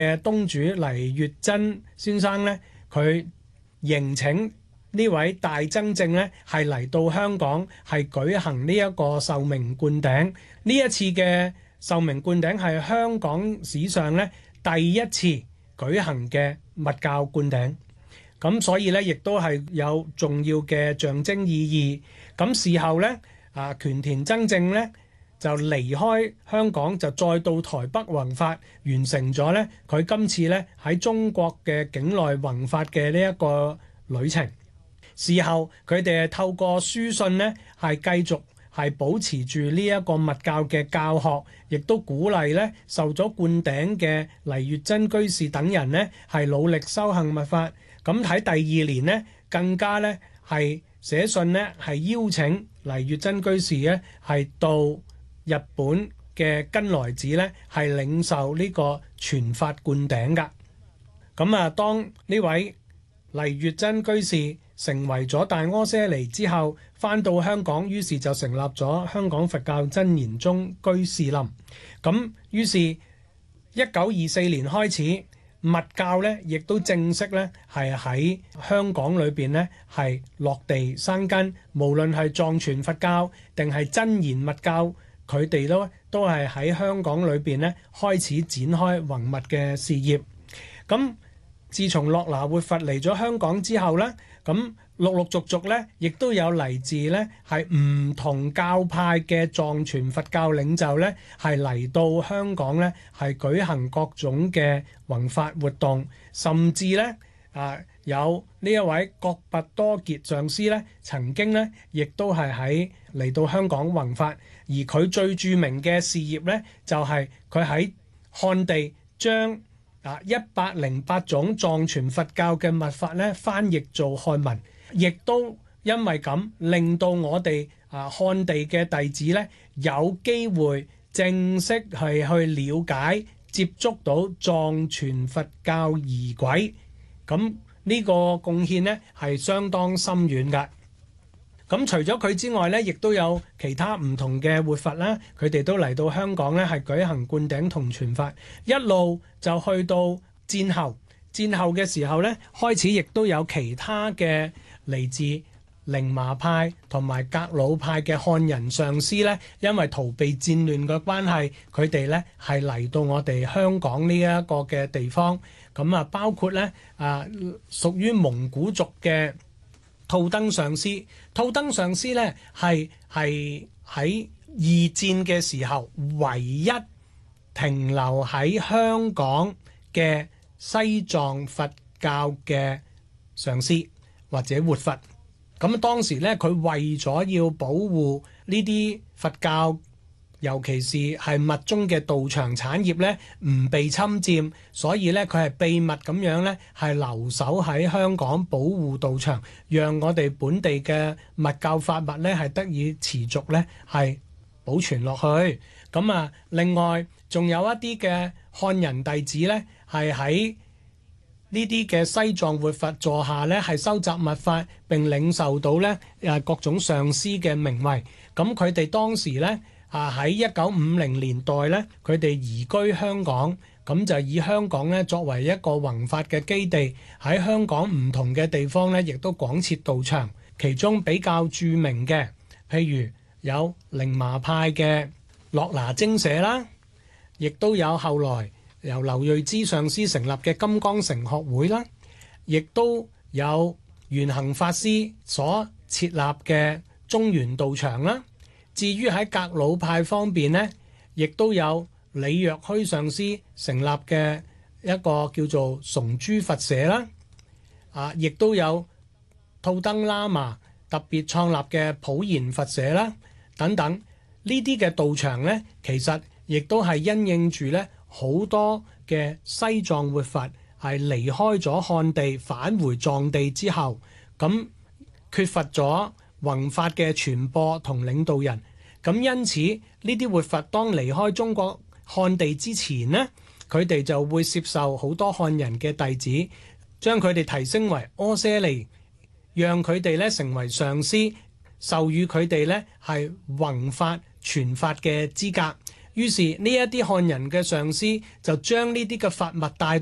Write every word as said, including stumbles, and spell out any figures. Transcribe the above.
嘅東主黎月珍先生呢，佢迎請呢位大僧正呢係嚟到香港，係舉行呢一個壽命灌頂。呢一次嘅壽命灌頂係香港史上呢第一次舉行嘅密教灌頂，咁所以呢亦都係有重要嘅象徵意義。咁事後呢，啊權田僧正呢就離開香港，就再到台北弘法，完成咗呢佢今次呢喺中國嘅境內弘法嘅呢一個旅程。事後佢哋係透過書信呢係繼續係保持住呢一個密教嘅教學，亦都鼓勵呢受咗灌頂嘅黎月珍居士等人呢係努力修行密法。咁喺第二年呢，更加呢係寫信呢係邀請黎月珍居士呢係到日本嘅根來寺呢係領受呢個傳法灌頂㗎。咁啊，當呢位黎月珍居士成為咗大阿闍梨之後，返到香港，於是就成立咗香港佛教真言宗居士林。咁於是一九二四年開始，密教呢亦都正式呢係喺香港裏邊呢係落地生根。無論係藏傳佛教定係真言密教，佢哋都都係喺香港裏邊呢開始展開弘密嘅事業。咁自從樂那活佛嚟咗香港之後呢，咁陸陸續續呢亦都有嚟自呢係唔同教派嘅藏傳佛教領袖呢係嚟到香港呢係舉行各種嘅弘法活動，甚至呢啊有呢一位覺拔多傑上師呢曾經呢亦都係喺嚟到香港弘法。而佢最著名嘅事業呢，就係佢喺漢地將啊一百零八種藏傳佛教嘅密法呢翻譯做漢文，亦都因為咁令到我哋啊漢地嘅弟子呢有機會正式係去了解接觸到藏傳佛教儀軌。咁呢個貢獻呢係相當深遠㗎。咁除咗佢之外呢，亦都有其他唔同嘅活佛啦，佢哋都嚟到香港呢係舉行灌頂同傳法，一路就去到戰後。戰後嘅時候呢，開始亦都有其他嘅嚟自寧麻派同埋格魯派嘅漢人上師呢，因為逃避戰亂嘅關係，佢哋呢係嚟到我哋香港呢一個嘅地方。咁啊，包括呢啊屬於蒙古族嘅吐登上師，吐登上師呢係係喺二戰嘅時候唯一停留喺香港嘅西藏佛教嘅上師或者活佛。咁當時呢，佢為咗要保護呢啲佛教，尤其是係密宗嘅道場產業呢唔被侵佔，所以呢，佢係秘密咁樣呢係留守喺香港保護道場，讓我哋本地嘅密教法物呢係得以持續呢係保存落去。咁啊，另外仲有一啲嘅漢人弟子呢係喺呢啲嘅西藏活佛座下呢係收集密法並領受到呢誒各種上師嘅名位。咁佢哋當時呢啊喺一九五零年代呢，佢哋移居香港，咁就以香港呢作為一個弘法嘅基地，喺香港唔同嘅地方呢亦都廣設道場。其中比較著名嘅，譬如有寧麻派嘅樂那精舍啦，亦都有後來由劉瑞芝上師成立嘅金剛城學會啦，亦都有圓行法師所設立嘅中原道場啦。至於喺格魯派方面呢，亦都有李若虛上師成立嘅一個叫做崇珠佛社啦，啊，亦都有吐登喇嘛特別創立嘅普賢佛社啦，等等。呢啲嘅道場呢，其實亦都係因應住呢好多嘅西藏活佛係離開咗漢地返回藏地之後，咁缺乏咗弘法嘅傳播同領導人，咁因此呢啲活佛當離開中國漢地之前呢，佢哋就會接受好多漢人嘅弟子，將佢哋提升為阿闍梨，讓佢哋咧成為上師，授予佢哋咧係弘法傳法嘅資格。 於是呢一啲漢人嘅上司就將呢啲嘅發物帶